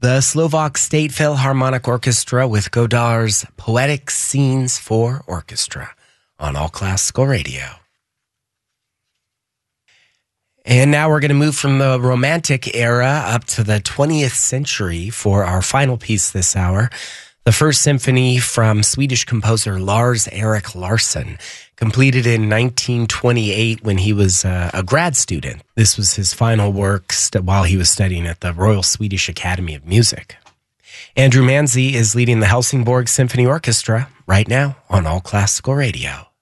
The Slovak State Philharmonic Orchestra with Godard's Poetic Scenes for Orchestra on All Classical Radio. And now we're going to move from the Romantic era up to the 20th century for our final piece this hour. The First Symphony from Swedish composer Lars-Erik Larsson, completed in 1928 when he was a grad student. This was his final work while he was studying at the Royal Swedish Academy of Music. Andrew Manzi is leading the Helsingborg Symphony Orchestra right now on All Classical Radio.